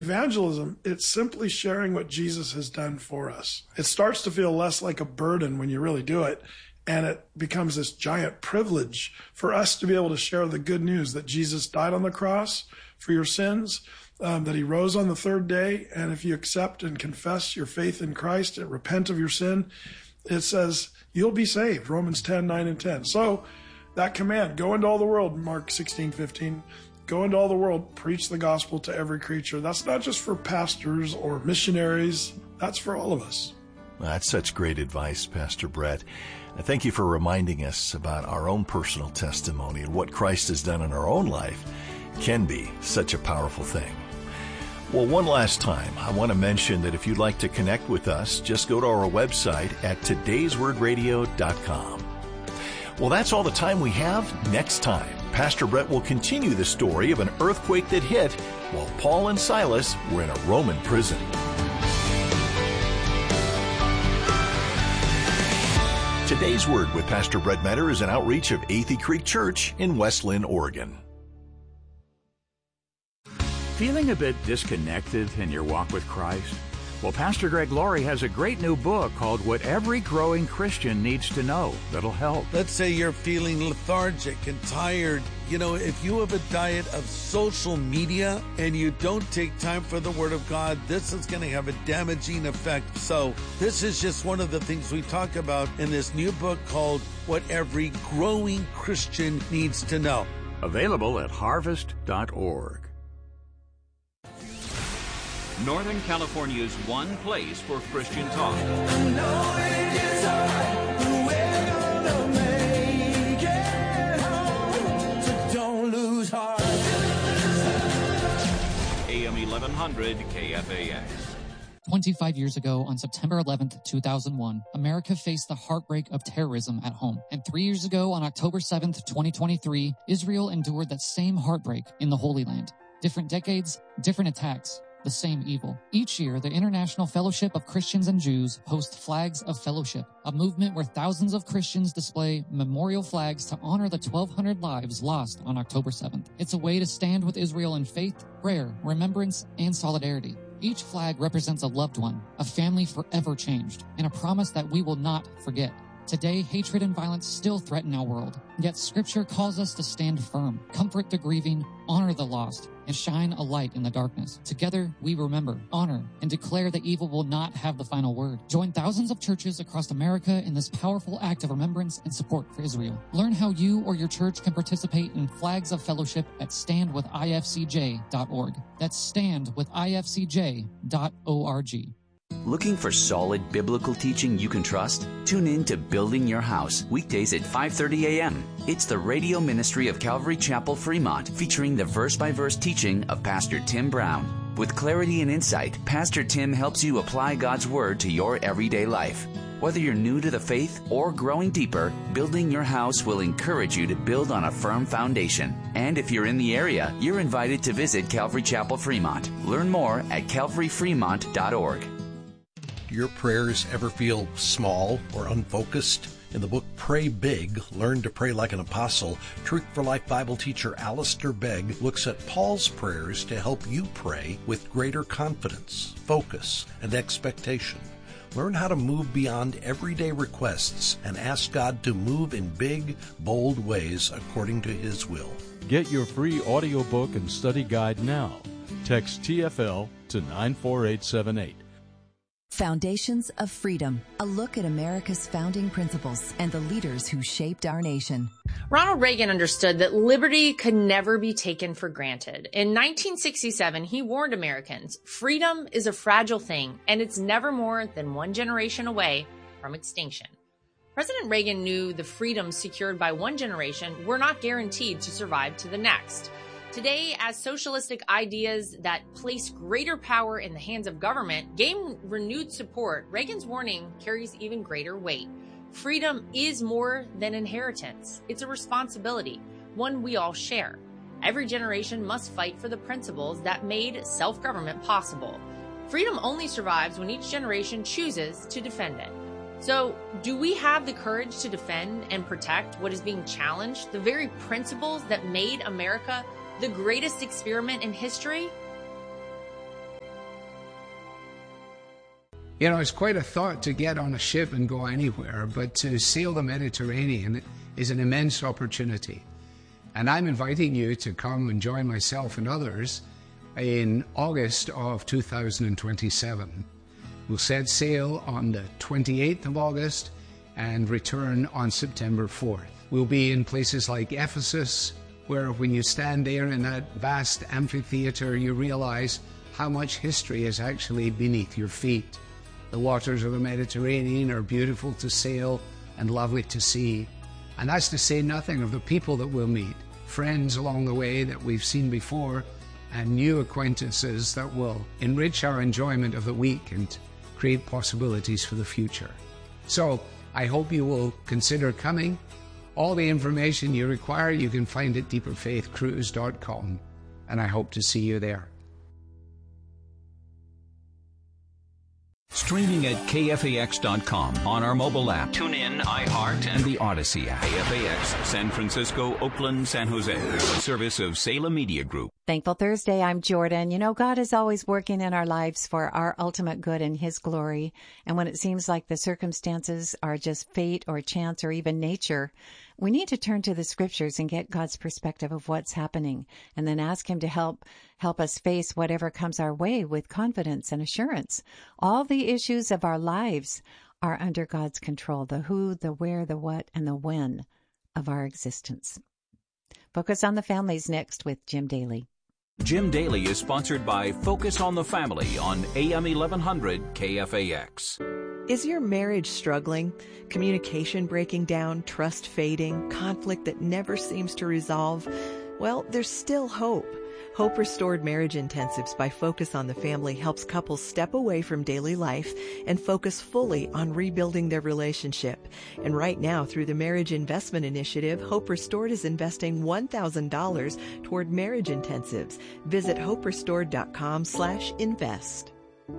Evangelism, it's simply sharing what Jesus has done for us. It starts to feel less like a burden when you really do it, and it becomes this giant privilege for us to be able to share the good news that Jesus died on the cross for your sins, that he rose on the third day, and if you accept and confess your faith in Christ and repent of your sin, it says you'll be saved, Romans 10:9-10. So that command, go into all the world, Mark 16:15, go into all the world, preach the gospel to every creature. That's not just for pastors or missionaries. That's for all of us. That's such great advice, Pastor Brett. Thank you for reminding us about our own personal testimony and what Christ has done in our own life can be such a powerful thing. Well, one last time, I want to mention that if you'd like to connect with us, just go to our website at todayswordradio.com. Well, that's all the time we have. Next time, Pastor Brett will continue the story of an earthquake that hit while Paul and Silas were in a Roman prison. Today's Word with Pastor Brett Metter is an outreach of Athey Creek Church in West Linn, Oregon. Feeling a bit disconnected in your walk with Christ? Well, Pastor Greg Laurie has a great new book called What Every Growing Christian Needs to Know that'll help. Let's say you're feeling lethargic and tired. You know, if you have a diet of social media and you don't take time for the Word of God, this is going to have a damaging effect. So this is just one of the things we talk about in this new book called What Every Growing Christian Needs to Know. Available at harvest.org. Northern California's one place for Christian talk. AM 1100 KFAX. 25 years ago, on September 11th, 2001, America faced the heartbreak of terrorism at home. And 3 years ago, on October 7th, 2023, Israel endured that same heartbreak in the Holy Land. Different decades, different attacks. The same evil. Each year, the International Fellowship of Christians and Jews hosts Flags of Fellowship, a movement where thousands of Christians display memorial flags to honor the 1,200 lives lost on October 7th. It's a way to stand with Israel in faith, prayer, remembrance, and solidarity. Each flag represents a loved one, a family forever changed, and a promise that we will not forget. Today, hatred and violence still threaten our world, yet Scripture calls us to stand firm, comfort the grieving, honor the lost, and shine a light in the darkness. Together, we remember, honor, and declare that evil will not have the final word. Join thousands of churches across America in this powerful act of remembrance and support for Israel. Learn how you or your church can participate in Flags of Fellowship at standwithifcj.org. That's standwithifcj.org. Looking for solid biblical teaching you can trust? Tune in to Building Your House, weekdays at 5:30 a.m. It's the radio ministry of Calvary Chapel, Fremont, featuring the verse-by-verse teaching of Pastor Tim Brown. With clarity and insight, Pastor Tim helps you apply God's Word to your everyday life. Whether you're new to the faith or growing deeper, Building Your House will encourage you to build on a firm foundation. And if you're in the area, you're invited to visit Calvary Chapel, Fremont. Learn more at calvaryfremont.org. Your prayers ever feel small or unfocused? In the book Pray Big, Learn to Pray Like an Apostle, Truth for Life Bible teacher Alistair Begg looks at Paul's prayers to help you pray with greater confidence, focus, and expectation. Learn how to move beyond everyday requests and ask God to move in big, bold ways according to His will. Get your free audiobook and study guide now. Text TFL to 94878. Foundations of Freedom, a look at America's founding principles and the leaders who shaped our nation. Ronald Reagan understood that liberty could never be taken for granted. In 1967, he warned Americans, freedom is a fragile thing, and it's never more than one generation away from extinction. President Reagan knew the freedoms secured by one generation were not guaranteed to survive to the next. Today, as socialistic ideas that place greater power in the hands of government gain renewed support, Reagan's warning carries even greater weight. Freedom is more than inheritance. It's a responsibility, one we all share. Every generation must fight for the principles that made self-government possible. Freedom only survives when each generation chooses to defend it. So, do we have the courage to defend and protect what is being challenged, the very principles that made America the greatest experiment in history? You know, it's quite a thought to get on a ship and go anywhere, but to sail the Mediterranean is an immense opportunity. And I'm inviting you to come and join myself and others in August of 2027. We'll set sail on the 28th of August and return on September 4th. We'll be in places like Ephesus, where when you stand there in that vast amphitheater, you realize how much history is actually beneath your feet. The waters of the Mediterranean are beautiful to sail and lovely to see. And that's to say nothing of the people that we'll meet, friends along the way that we've seen before, and new acquaintances that will enrich our enjoyment of the week and create possibilities for the future. So I hope you will consider coming. All the information you require you can find at deeperfaithcruise.com, and I hope to see you there. Streaming at KFAX.com, on our mobile app, TuneIn, iHeart, and the Odyssey app. KFAX, San Francisco, Oakland, San Jose. A service of Salem Media Group. Thankful Thursday, I'm Jordan. You know, God is always working in our lives for our ultimate good and His glory. And when it seems like the circumstances are just fate or chance or even nature, we need to turn to the Scriptures and get God's perspective of what's happening, and then ask Him to help us face whatever comes our way with confidence and assurance. All the issues of our lives are under God's control, the who, the where, the what, and the when of our existence. Focus on the Family's next with Jim Daly. Jim Daly is sponsored by Focus on the Family on AM 1100 KFAX. Is your marriage struggling? Communication breaking down, trust fading, conflict that never seems to resolve? Well, there's still hope. Hope Restored Marriage Intensives by Focus on the Family helps couples step away from daily life and focus fully on rebuilding their relationship. And right now, through the Marriage Investment Initiative, Hope Restored is investing $1,000 toward marriage intensives. Visit hoperestored.com/invest.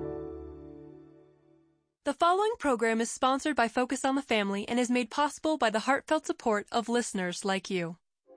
The following program is sponsored by Focus on the Family and is made possible by the heartfelt support of listeners like you.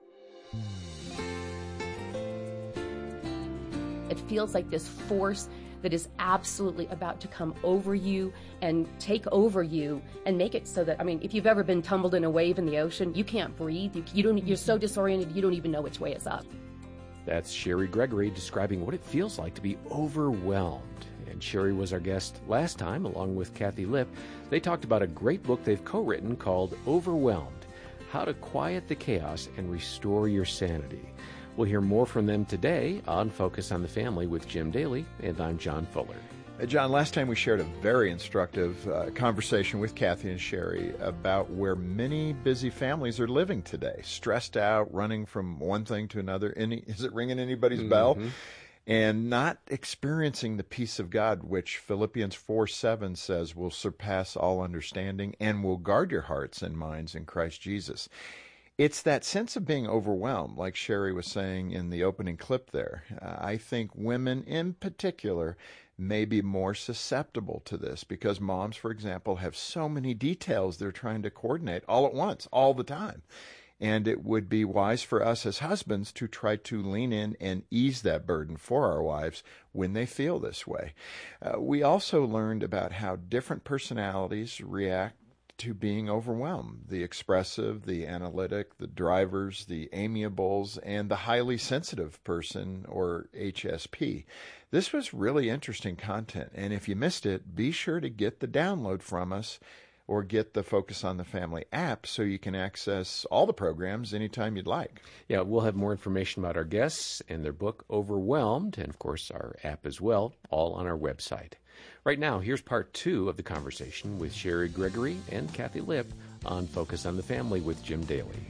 It feels like this force that is absolutely about to come over you and take over you and make it so that, I mean, if you've ever been tumbled in a wave in the ocean, you can't breathe. You're so disoriented, you don't even know which way is up. That's Sherry Gregory describing what it feels like to be overwhelmed. And Sherry was our guest last time, along with Kathy Lipp. They talked about a great book they've co-written called Overwhelmed, How to Quiet the Chaos and Restore Your Sanity. We'll hear more from them today on Focus on the Family with Jim Daly, and I'm John Fuller. John, last time we shared a very instructive conversation with Kathy and Sherry about where many busy families are living today, stressed out, running from one thing to another. Is it ringing anybody's bell? And not experiencing the peace of God, which Philippians 4:7 says will surpass all understanding and will guard your hearts and minds in Christ Jesus. It's that sense of being overwhelmed, like Sherry was saying in the opening clip there. I think women in particular may be more susceptible to this because moms, for example, have so many details they're trying to coordinate all at once, all the time. And it would be wise for us as husbands to try to lean in and ease that burden for our wives when they feel this way. We also learned about how different personalities react to being overwhelmed. The expressive, the analytic, the drivers, the amiables, and the highly sensitive person, or HSP. This was really interesting content. And if you missed it, be sure to get the download from us or get the Focus on the Family app so you can access all the programs anytime you'd like. Yeah, we'll have more information about our guests and their book, Overwhelmed, and, of course, our app as well, all on our website. Right now, here's part 2 of the conversation with Sherry Gregory and Kathy Lipp on Focus on the Family with Jim Daly.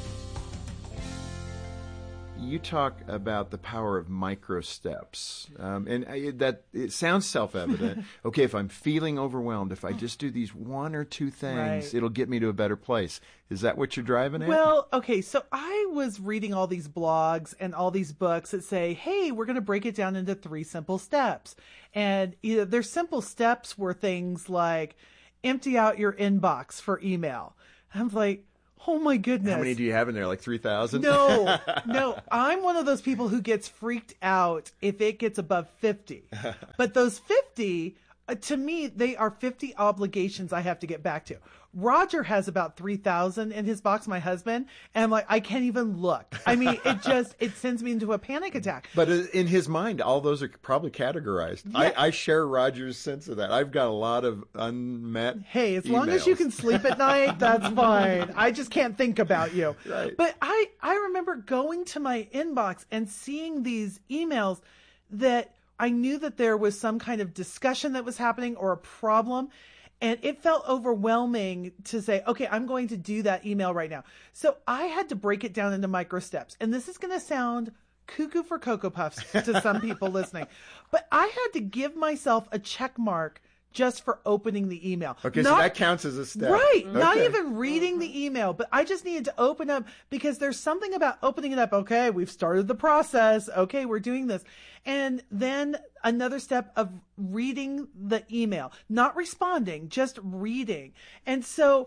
You talk about the power of micro steps, and that it sounds self-evident. Okay, if I'm feeling overwhelmed, if I just do these one or two things, it'll get me to a better place. Is that what you're driving at? Well, okay, so I was reading all these blogs and all these books that say, hey, we're going to break it down into 3 simple steps. And their simple steps were things like empty out your inbox for email. I'm like, oh my goodness. How many do you have in there? Like 3,000? No. I'm one of those people who gets freaked out if it gets above 50. But those 50 to me, they are 50 obligations I have to get back to. Roger has about 3,000 in his box, my husband, and I'm like, I can't even look. I mean, it sends me into a panic attack. But in his mind, all those are probably categorized. Yeah. I share Roger's sense of that. I've got a lot of unmet Hey, as emails. long as you can sleep at night, that's fine. I just can't think about you. Right. But I remember going to my inbox and seeing these emails that I knew that there was some kind of discussion that was happening or a problem. And it felt overwhelming to say, okay, I'm going to do that email right now. So I had to break it down into micro steps. And this is going to sound cuckoo for Cocoa Puffs to some people listening. But I had to give myself a check mark just for opening the email. Okay, so that counts as a step. Right. Okay. Not even reading the email, but I just needed to open up because there's something about opening it up. Okay, we've started the process. Okay, we're doing this. And then another step of reading the email, not responding, just reading. And so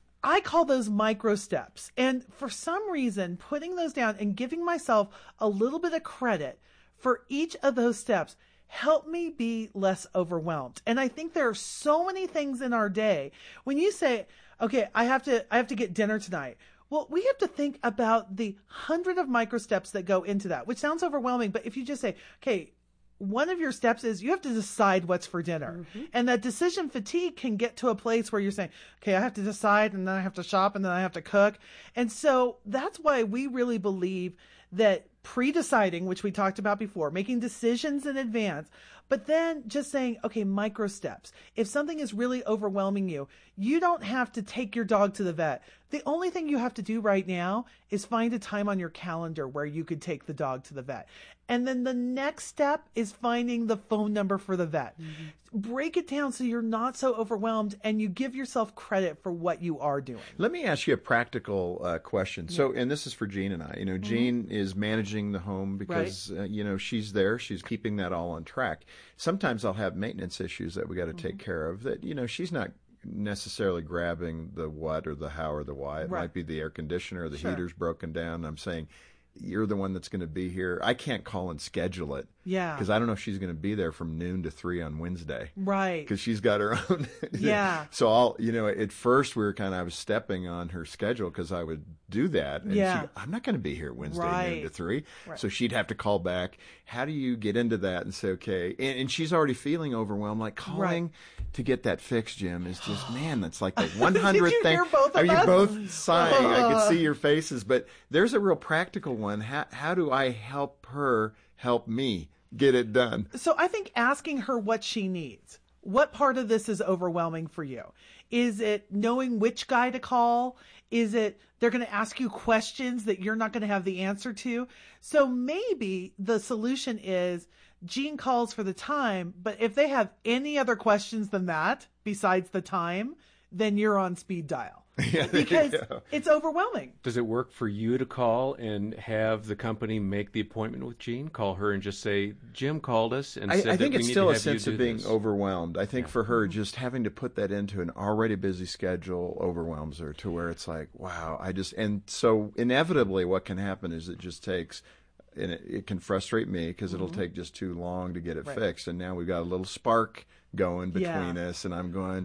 I call those micro steps. And for some reason, putting those down and giving myself a little bit of credit for each of those steps help me be less overwhelmed. And I think there are so many things in our day when you say, okay, I have to get dinner tonight. Well, we have to think about the 100 of micro steps that go into that, which sounds overwhelming. But if you just say, okay, one of your steps is you have to decide what's for dinner. Mm-hmm. And that decision fatigue can get to a place where you're saying, okay, I have to decide and then I have to shop and then I have to cook. And so that's why we really believe that pre-deciding, which we talked about before, making decisions in advance, but then just saying, okay, micro steps. If something is really overwhelming you, you don't have to take your dog to the vet. The only thing you have to do right now is find a time on your calendar where you could take the dog to the vet. And then the next step is finding the phone number for the vet. Mm-hmm. Break it down so you're not so overwhelmed and you give yourself credit for what you are doing. Let me ask you a practical question. Yeah. So, and this is for Jean and I. You know, Jean is managing the home because, she's there. She's keeping that all on track. Sometimes I'll have maintenance issues that we got to take care of that, she's not necessarily grabbing the what or the how or the why. It might be the air conditioner or the heater's broken down. I'm saying, you're the one that's going to be here. I can't call and schedule it. Yeah. Because I don't know if she's going to be there from noon to 3 on Wednesday. Right. Because she's got her own. Yeah. So at first we were I was stepping on her schedule because I would do that. And I'm not going to be here Wednesday noon to 3. Right. So she'd have to call back. How do you get into that and say, okay? And she's already feeling overwhelmed. Like calling to get that fixed, Jim, is just, man, that's like the 100th thing. Are you both sighing? I could see your faces. But there's a real practical one. How do I help her help me get it done? So I think asking her what she needs. What part of this is overwhelming for you? Is it knowing which guy to call? Is it they're going to ask you questions that you're not going to have the answer to? So maybe the solution is Jean calls for the time, but if they have any other questions than that besides the time, then you're on speed dial. Yeah, because it's overwhelming. Does it work for you to call and have the company make the appointment with Jean? Call her and just say, Jim called us and said I think that it's we still need a to have sense you of do being this. overwhelmed. I think for her, just having to put that into an already busy schedule overwhelms her to where it's like, wow, and so inevitably what can happen is it just takes, and it can frustrate me because it'll take just too long to get it fixed. And now we've got a little spark going between us and I'm going,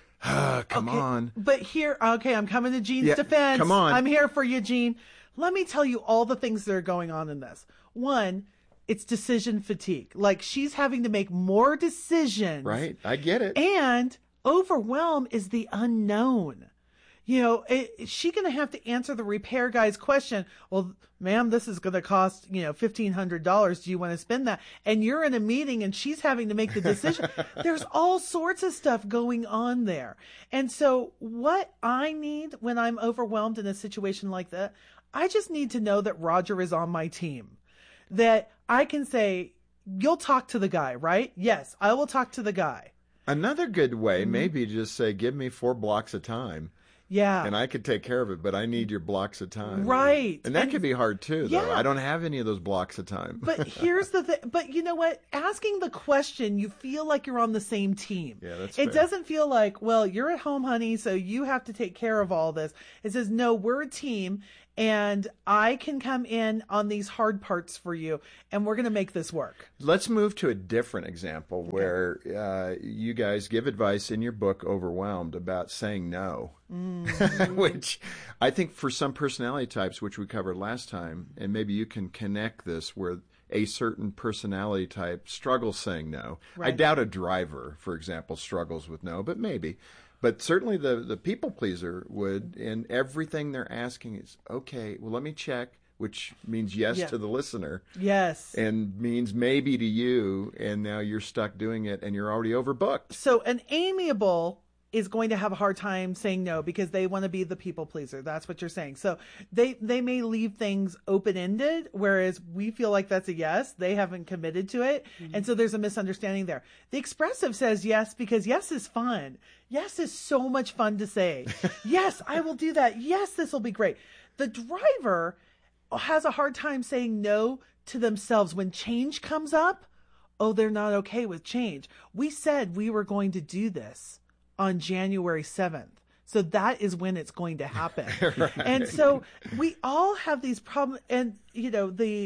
come on. But here, I'm coming to Jean's defense. Come on. I'm here for you, Jean. Let me tell you all the things that are going on in this. One, it's decision fatigue. Like she's having to make more decisions. Right. I get it. And overwhelm is the unknown. Is she going to have to answer the repair guy's question? Well, ma'am, this is going to cost, $1,500. Do you want to spend that? And you're in a meeting and she's having to make the decision. There's all sorts of stuff going on there. And so what I need when I'm overwhelmed in a situation like that, I just need to know that Roger is on my team, that I can say, you'll talk to the guy, right? Yes, I will talk to the guy. Another good way, maybe just say, give me 4 blocks of time. Yeah. And I could take care of it, but I need your blocks of time. Right. And that could be hard too, though. Yeah. I don't have any of those blocks of time. But here's the thing. But you know what? Asking the question, you feel like you're on the same team. Yeah, that's fair. It doesn't feel like, well, you're at home, honey, so you have to take care of all this. It says, no, we're a team. and I can come in on these hard parts for you, and we're going to make this work. Let's move to a different example where you guys give advice in your book, Overwhelmed, about saying no, which I think for some personality types, which we covered last time, and maybe you can connect this where a certain personality type struggles saying no. Right. I doubt a driver, for example, struggles with no, but maybe. But certainly the people pleaser would, and everything they're asking is, okay, well, let me check, which means yes to the listener. Yes. And means maybe to you, and now you're stuck doing it, and you're already overbooked. So an amiable is going to have a hard time saying no because they want to be the people pleaser. That's what you're saying. So they may leave things open-ended, whereas we feel like that's a yes. They haven't committed to it. Mm-hmm. And so there's a misunderstanding there. The expressive says yes because yes is fun. Yes is so much fun to say. Yes, I will do that. Yes, this will be great. The driver has a hard time saying no to themselves when change comes up. Oh, they're not okay with change. We said we were going to do this on January 7th. So that is when it's going to happen. Right. And so we all have these problems. And, you know,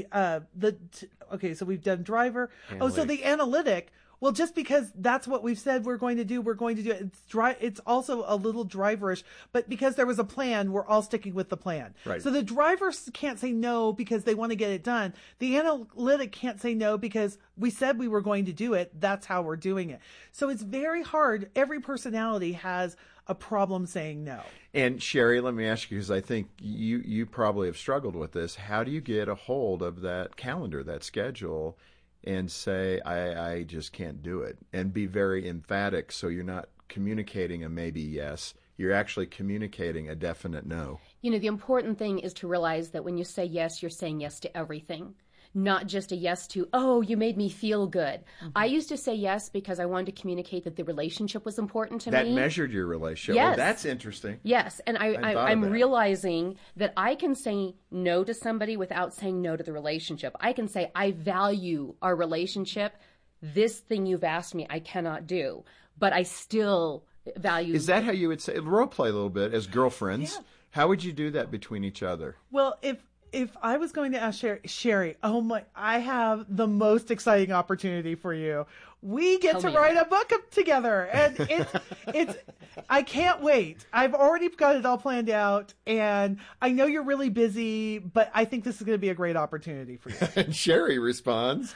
okay, so we've done driver. Analytic. Oh, so the analytic. Well, just because that's what we've said we're going to do it. It's also a little driverish, but because there was a plan, we're all sticking with the plan. Right. So the drivers can't say no because they want to get it done. The analytic can't say no because we said we were going to do it. That's how we're doing it. So it's very hard. Every personality has a problem saying no. And Sherry, let me ask you, because I think you probably have struggled with this. How do you get a hold of that calendar, that schedule, and say, I just can't do it, and be very emphatic so you're not communicating a maybe yes, you're actually communicating a definite no? You know, the important thing is to realize that when you say yes, you're saying yes to everything. Not just a yes to, oh, you made me feel good. Mm-hmm. I used to say yes because I wanted to communicate that the relationship was important to me. That measured your relationship. Yes. Well, that's interesting. Yes, and I'm realizing that I can say no to somebody without saying no to the relationship. I can say, I value our relationship. This thing you've asked me, I cannot do. But I still value... Is that how you would say, role play a little bit as girlfriends? Yeah. How would you do that between each other? Well, if I was going to ask Sherry, oh my, I have the most exciting opportunity for you. We get to write a book together, and it's I can't wait. I've already got it all planned out, and I know you're really busy, but I think this is going to be a great opportunity for you. And Sherry responds.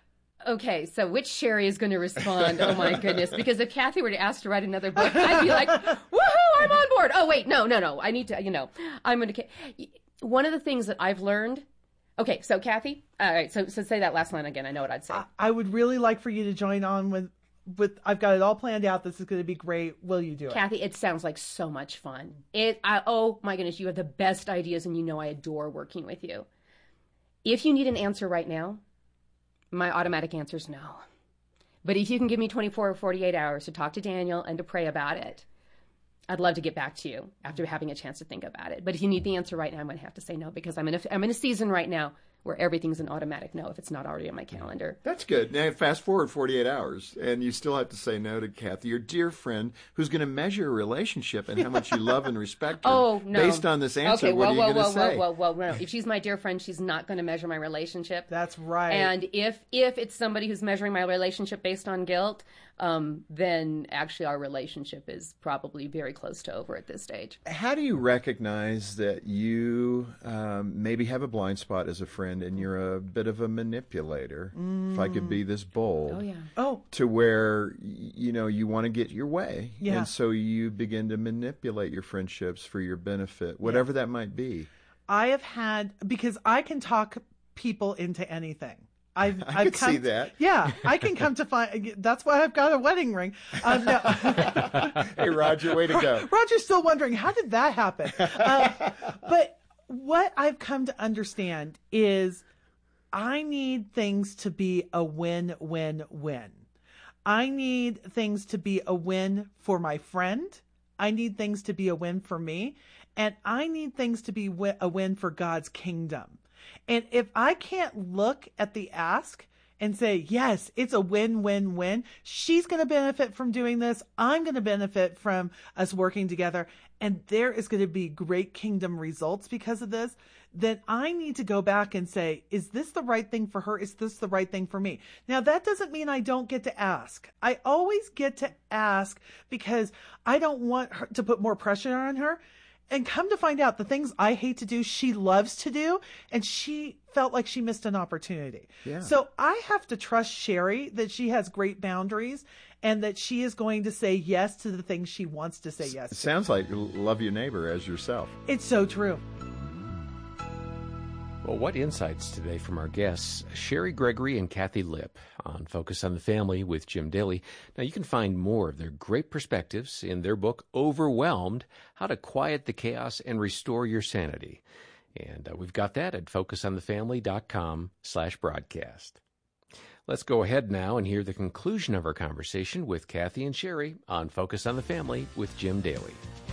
Okay, so which Sherry is going to respond? Oh my goodness! Because if Kathy were to ask to write another book, I'd be like, woohoo, I'm on board. Oh wait, no, I need to, I'm going to. One of the things that I've learned. Okay, so Kathy, all right, so say that last line again. I know what I'd say. I would really like for you to join on with. I've got it all planned out. This is going to be great. Will you do it, Kathy? It sounds like so much fun. Oh my goodness, you have the best ideas, and I adore working with you. If you need an answer right now, my automatic answer is no. But if you can give me 24 or 48 hours to talk to Daniel and to pray about it, I'd love to get back to you after having a chance to think about it. But if you need the answer right now, I'm going to have to say no because I'm in a season right now where everything's an automatic no if it's not already on my calendar. That's good. Now, fast forward 48 hours, and you still have to say no to Kathy, your dear friend, who's going to measure a relationship and how much you love and respect her based on this answer. Okay, what are you going to say? No. If she's my dear friend, she's not going to measure my relationship. That's right. And if it's somebody who's measuring my relationship based on guilt, then actually our relationship is probably very close to over at this stage. How do you recognize that you maybe have a blind spot as a friend and you're a bit of a manipulator, if I could be this bold, to where, you want to get your way. Yeah. And so you begin to manipulate your friendships for your benefit, whatever that might be. I have had, because I can talk people into anything. I can see that. Yeah, I can come to find. That's why I've got a wedding ring. No. Hey, Roger, way to go. Roger's still wondering, how did that happen? But what I've come to understand is I need things to be a win-win-win. I need things to be a win for my friend. I need things to be a win for me. And I need things to be a win for God's kingdom. And if I can't look at the ask and say, yes, it's a win-win-win. She's going to benefit from doing this. I'm going to benefit from us working together. And there is going to be great kingdom results because of this. Then I need to go back and say, is this the right thing for her? Is this the right thing for me? Now, that doesn't mean I don't get to ask. I always get to ask because I don't want her to put more pressure on her. And come to find out, the things I hate to do, she loves to do, and she felt like she missed an opportunity. Yeah. So I have to trust Sherry that she has great boundaries and that she is going to say yes to the things she wants to say yes to. It sounds like love your neighbor as yourself. It's so true. Well, what insights today from our guests, Sherry Gregory and Kathy Lipp, on Focus on the Family with Jim Daly. Now, you can find more of their great perspectives in their book, Overwhelmed, How to Quiet the Chaos and Restore Your Sanity. And we've got that at focusonthefamily.com/broadcast. Let's go ahead now and hear the conclusion of our conversation with Kathy and Sherry on Focus on the Family with Jim Daly.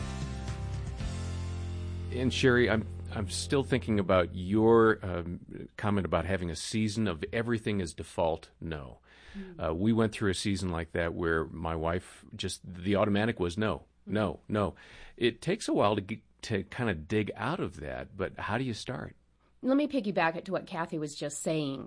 And Sherry, I'm still thinking about your comment about having a season of everything as default no. We went through a season like that where my wife the automatic was no. It takes a while to kind of dig out of that, but how do you start? Let me piggyback it to what Kathy was just saying.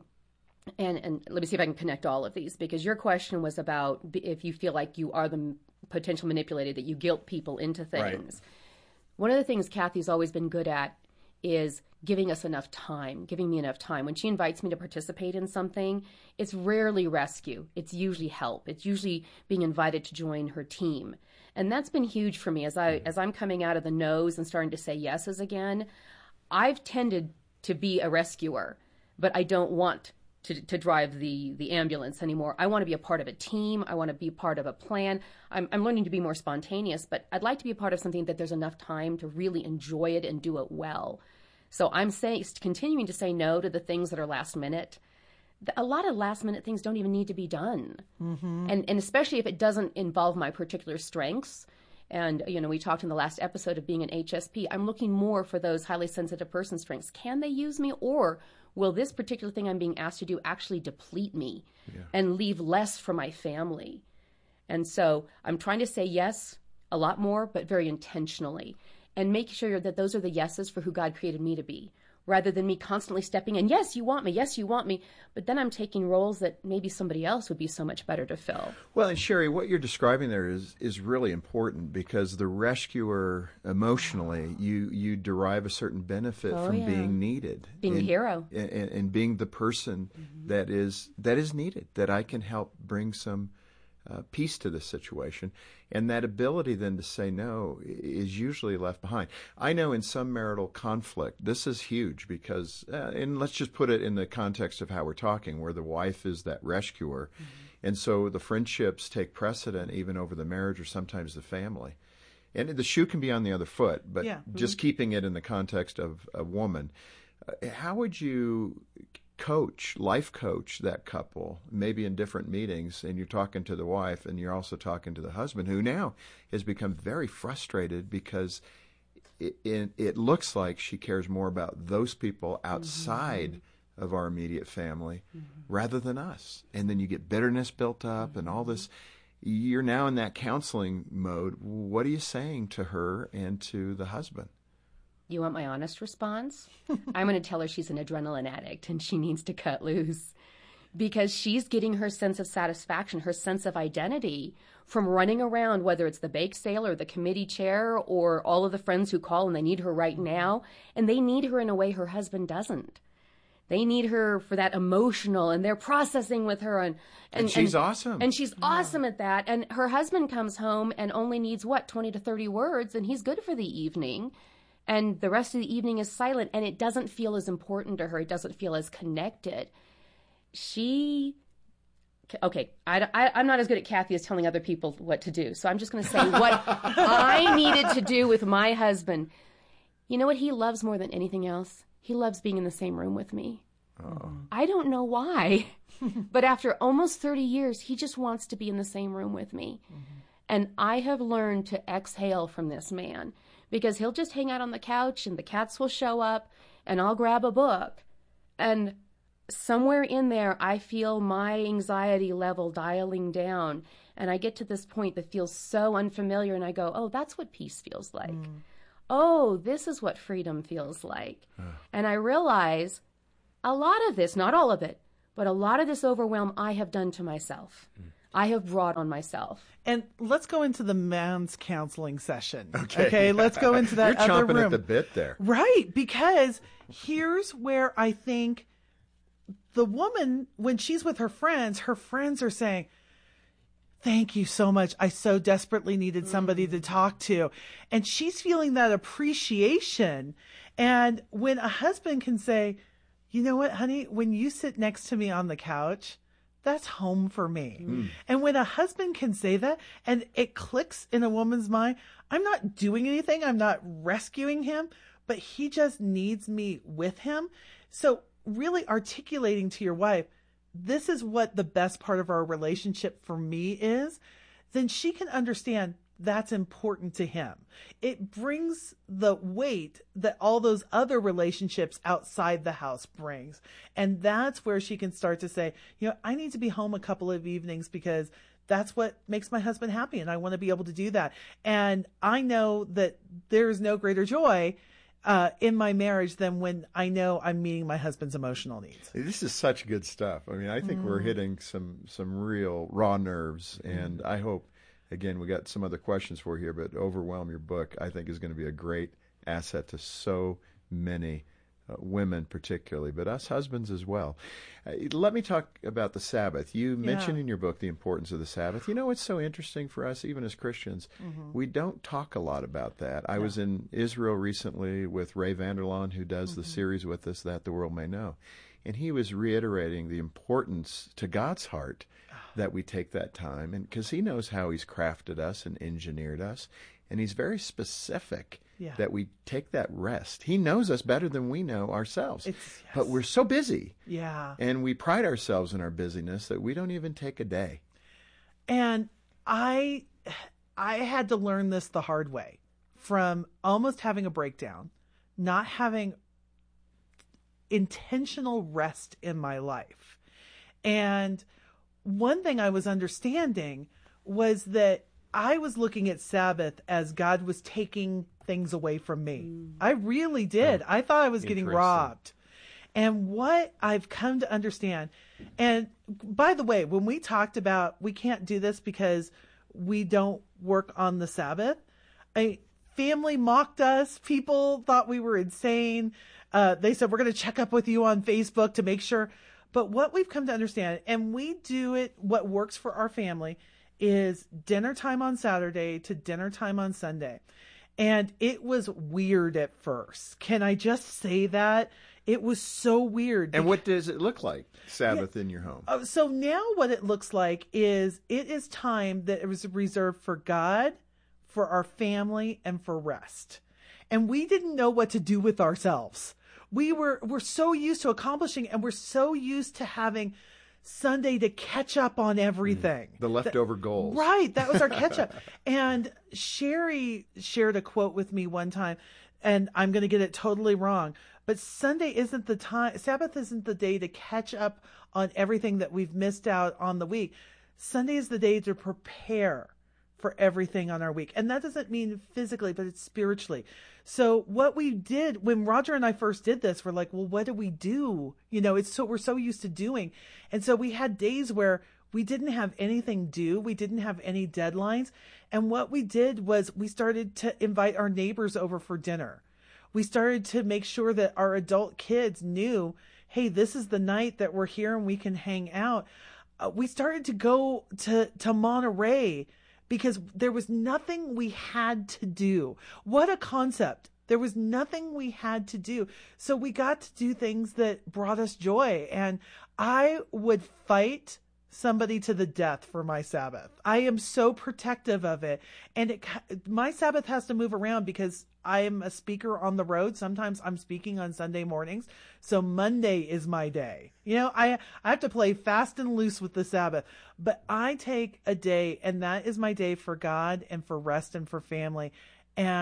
And let me see if I can connect all of these, because your question was about if you feel like you are the potential manipulator, that you guilt people into things. Right. One of the things Kathy's always been good at is giving us enough time, giving me enough time. When she invites me to participate in something, it's rarely rescue. It's usually help. It's usually being invited to join her team. And that's been huge for me as I'm coming out of the no's and starting to say yeses again. I've tended to be a rescuer, but I don't want to drive the ambulance anymore. I want to be a part of a team. I want to be part of a plan. I'm learning to be more spontaneous, but I'd like to be a part of something that there's enough time to really enjoy it and do it well. So I'm continuing to say no to the things that are last minute. A lot of last minute things don't even need to be done. Mm-hmm. And especially if it doesn't involve my particular strengths. And, we talked in the last episode of being an HSP. I'm looking more for those highly sensitive person strengths. Can they use me, or will this particular thing I'm being asked to do actually deplete me and leave less for my family? And so I'm trying to say yes a lot more, but very intentionally, and make sure that those are the yeses for who God created me to be, rather than me constantly stepping in, yes, you want me, yes, you want me, but then I'm taking roles that maybe somebody else would be so much better to fill. Well, and Sherry, what you're describing there is really important, because the rescuer, emotionally, you derive a certain benefit from being needed. Being a hero. And being the person that is needed, that I can help bring some peace to this situation. And that ability then to say no is usually left behind. I know in some marital conflict, this is huge because, and let's just put it in the context of how we're talking, where the wife is that rescuer. And so the friendships take precedent even over the marriage or sometimes the family. And the shoe can be on the other foot, but just keeping it in the context of a woman. How would you life coach that couple, maybe in different meetings, and you're talking to the wife and you're also talking to the husband, who now has become very frustrated because it looks like she cares more about those people outside of our immediate family rather than us. And then you get bitterness built up and all this. You're now in that counseling mode. What are you saying to her and to the husband? You want my honest response? I'm going to tell her she's an adrenaline addict and she needs to cut loose, because she's getting her sense of satisfaction, her sense of identity from running around, whether it's the bake sale or the committee chair or all of the friends who call and they need her right now. And they need her in a way her husband doesn't. They need her for that emotional, and they're processing with her. And she's awesome. And she's awesome at that. And her husband comes home and only needs, 20 to 30 words, and he's good for the evening. And the rest of the evening is silent, and it doesn't feel as important to her. It doesn't feel as connected. I'm not as good at Kathy as telling other people what to do. So I'm just going to say what I needed to do with my husband. You know what he loves more than anything else? He loves being in the same room with me. Oh. I don't know why, but after almost 30 years, he just wants to be in the same room with me. And I have learned to exhale from this man, because he'll just hang out on the couch and the cats will show up and I'll grab a book. And somewhere in there, I feel my anxiety level dialing down. And I get to this point that feels so unfamiliar. And I go, oh, that's what peace feels like. Oh, this is what freedom feels like. And I realize a lot of this, not all of it, but a lot of this overwhelm I have done to myself. I have brought on myself. And let's go into the men's counseling session. Okay, let's go into that You're other chomping room. at the bit there. Right, because here's where I think the woman, when she's with her friends are saying, thank you so much. I so desperately needed somebody to talk to. And she's feeling that appreciation. And when a husband can say, you know what, honey, when you sit next to me on the couch, that's home for me. And when a husband can say that and it clicks in a woman's mind, I'm not doing anything. I'm not rescuing him, but he just needs me with him. So really articulating to your wife, this is what the best part of our relationship for me is, then she can understand that's important to him. It brings the weight that all those other relationships outside the house brings. And that's where she can start to say, you know, I need to be home a couple of evenings because that's what makes my husband happy. And I want to be able to do that. And I know that there is no greater joy in my marriage than when I know I'm meeting my husband's emotional needs. This is such good stuff. I mean, I think we're hitting some real raw nerves, and I hope, again, we got some other questions for you here, but Overwhelm, your book, I think is going to be a great asset to so many women particularly, but us husbands as well. Let me talk about the Sabbath. You mentioned in your book the importance of the Sabbath. You know what's so interesting for us, even as Christians? We don't talk a lot about that. I was in Israel recently with Ray Vanderlaan, who does the series with us, That the World May Know. And he was reiterating the importance to God's heart that we take that time, and because he knows how he's crafted us and engineered us, and he's very specific that we take that rest. He knows us better than we know ourselves, but we're so busy. And we pride ourselves in our busyness that we don't even take a day. And I had to learn this the hard way, from almost having a breakdown, not having intentional rest in my life. And one thing I was understanding was that I was looking at Sabbath as God was taking things away from me. I really did. I thought I was getting robbed. And what I've come to understand, and by the way, when we talked about we can't do this because we don't work on the Sabbath, family mocked us. People thought we were insane. They said, we're going to check up with you on Facebook to make sure. But what we've come to understand, and we do it, what works for our family is dinner time on Saturday to dinner time on Sunday. And it was weird at first. Can I just say that? It was so weird. And what does it look like, Sabbath in your home? So now what it looks like is it is time that it was reserved for God, for our family, and for rest. And we didn't know what to do with ourselves. We're so used to accomplishing, and we're so used to having Sunday to catch up on everything. The leftover goals. Right. That was our catch up. And Sherry shared a quote with me one time, and I'm going to get it totally wrong, but Sunday isn't the time, Sabbath isn't the day to catch up on everything that we've missed out on the week. Sunday is the day to prepare for everything on our week. And that doesn't mean physically, but it's spiritually. So what we did when Roger and I first did this, we're like, well, what do we do? You know, we're so used to doing. And so we had days where we didn't have anything due. We didn't have any deadlines. And what we did was we started to invite our neighbors over for dinner. We started to make sure that our adult kids knew, hey, this is the night that we're here and we can hang out. We started to go to Monterey, because there was nothing we had to do. What a concept. There was nothing we had to do. So we got to do things that brought us joy. And I would fight somebody to the death for my Sabbath. I am so protective of it. And my Sabbath has to move around because I am a speaker on the road. Sometimes I'm speaking on Sunday mornings. So Monday is my day. You know, I have to play fast and loose with the Sabbath, but I take a day, and that is my day for God and for rest and for family. And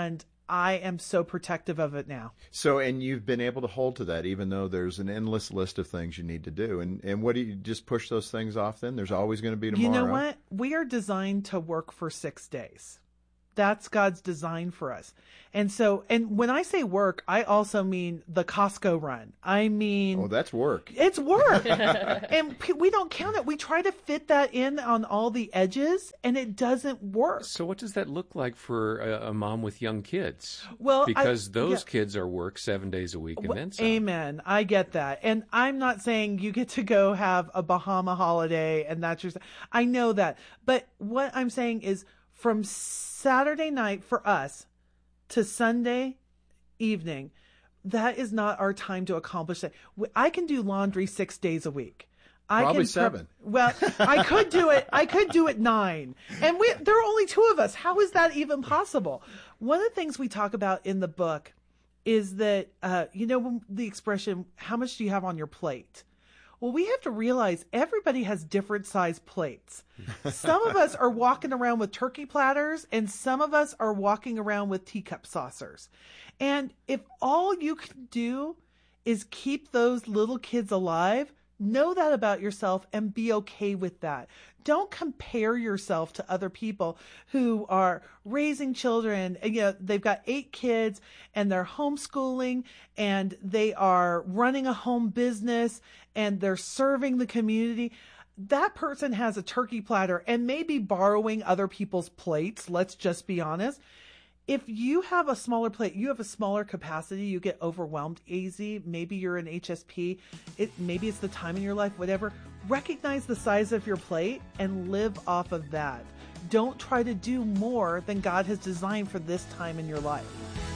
I am so protective of it now. So, and you've been able to hold to that, even though there's an endless list of things you need to do. And what do you just push those things off then? There's always going to be tomorrow. You know what? We are designed to work for 6 days. That's God's design for us. And so, and when I say work, I also mean the Costco run. I mean... Oh, that's work. It's work. And we don't count it. We try to fit that in on all the edges, and it doesn't work. So what does that look like for a mom with young kids? Well, because those kids are work 7 days a week and then some. Amen. I get that. And I'm not saying you get to go have a Bahama holiday and that's your... I know that. But what I'm saying is from Saturday night for us to Sunday evening, that is not our time to accomplish that. I can do laundry 6 days a week. Probably 7. Well, I could do it. I could do it 9. And there are only 2 of us. How is that even possible? One of the things we talk about in the book is that, the expression, how much do you have on your plate? Well, we have to realize everybody has different size plates. Some of us are walking around with turkey platters, and some of us are walking around with teacup saucers. And if all you can do is keep those little kids alive, know that about yourself and be okay with that. Don't compare yourself to other people who are raising children. They've got 8 kids and they're homeschooling and they are running a home business and they're serving the community. That person has a turkey platter and maybe borrowing other people's plates. Let's just be honest. If you have a smaller plate, you have a smaller capacity, you get overwhelmed easy. Maybe you're an HSP. Maybe it's the time in your life, whatever. Recognize the size of your plate and live off of that. Don't try to do more than God has designed for this time in your life.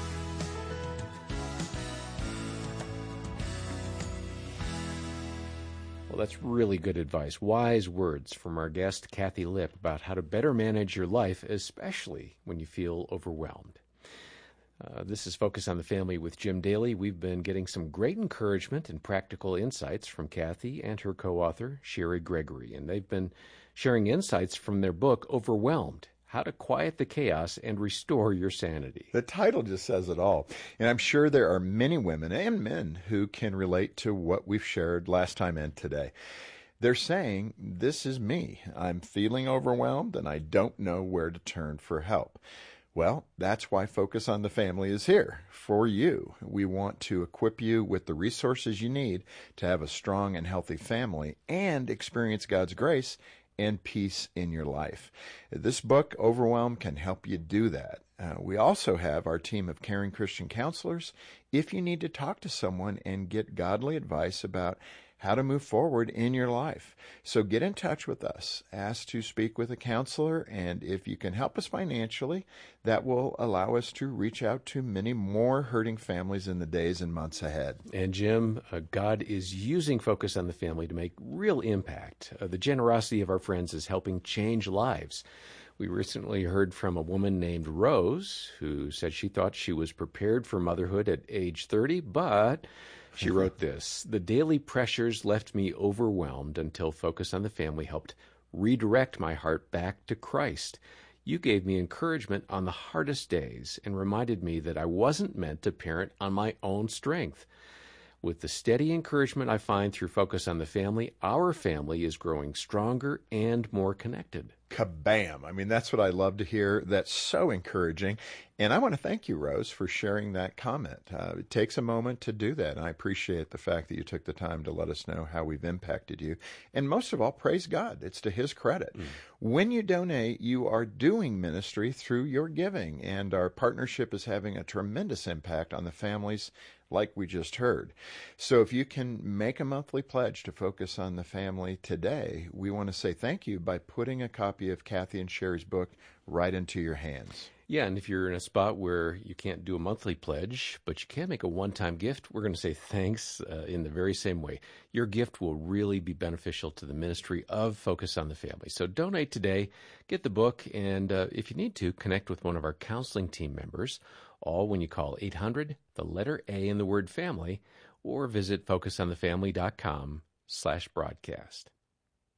Well, that's really good advice. Wise words from our guest, Kathy Lipp, about how to better manage your life, especially when you feel overwhelmed. This is Focus on the Family with Jim Daly. We've been getting some great encouragement and practical insights from Kathy and her co-author, Sherry Gregory. And they've been sharing insights from their book, Overwhelmed: How to Quiet the Chaos and Restore Your Sanity. The title just says it all. And I'm sure there are many women and men who can relate to what we've shared last time and today. They're saying, this is me. I'm feeling overwhelmed and I don't know where to turn for help. Well, that's why Focus on the Family is here for you. We want to equip you with the resources you need to have a strong and healthy family and experience God's grace and peace in your life. This book, Overwhelmed, can help you do that. We also have our team of caring Christian counselors if you need to talk to someone and get godly advice about how to move forward in your life. So get in touch with us. Ask to speak with a counselor, and if you can help us financially, that will allow us to reach out to many more hurting families in the days and months ahead. And Jim, God is using Focus on the Family to make real impact. The generosity of our friends is helping change lives. We recently heard from a woman named Rose who said she thought she was prepared for motherhood at age 30, but she wrote this: the daily pressures left me overwhelmed until Focus on the Family helped redirect my heart back to Christ. You gave me encouragement on the hardest days and reminded me that I wasn't meant to parent on my own strength. With the steady encouragement I find through Focus on the Family, our family is growing stronger and more connected. Kabam! I mean, that's what I love to hear. That's so encouraging. And I want to thank you, Rose, for sharing that comment. It takes a moment to do that. And I appreciate the fact that you took the time to let us know how we've impacted you. And most of all, praise God. It's to His credit. When you donate, you are doing ministry through your giving. And our partnership is having a tremendous impact on the families like we just heard. So if you can make a monthly pledge to Focus on the Family today, we want to say thank you by putting a copy of Kathy and Sherry's book right into your hands. Yeah, and if you're in a spot where you can't do a monthly pledge, but you can make a one-time gift, we're going to say thanks in the very same way. Your gift will really be beneficial to the ministry of Focus on the Family. So donate today, get the book, and if you need to, connect with one of our counseling team members, all when you call 800, the letter A in the word family, or visit focusonthefamily.com/broadcast.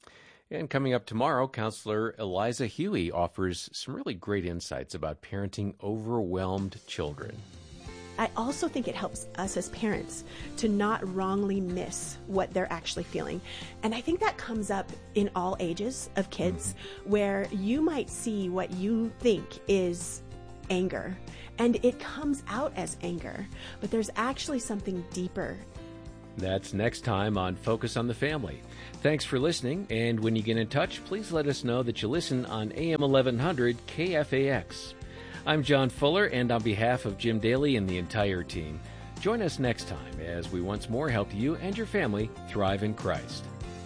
And coming up tomorrow, Counselor Eliza Huey offers some really great insights about parenting overwhelmed children. I also think it helps us as parents to not wrongly miss what they're actually feeling. And I think that comes up in all ages of kids, where you might see what you think is anger, and it comes out as anger, but there's actually something deeper. That's next time on Focus on the Family. Thanks for listening, and when you get in touch, please let us know that you listen on AM 1100 KFAX. I'm John Fuller, and on behalf of Jim Daly and the entire team, join us next time as we once more help you and your family thrive in Christ.